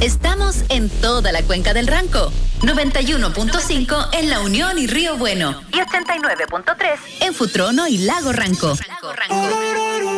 Estamos en toda la cuenca del Ranco. 91.5 en La Unión y Río Bueno. Y 89.3 en Futrono y Lago Ranco.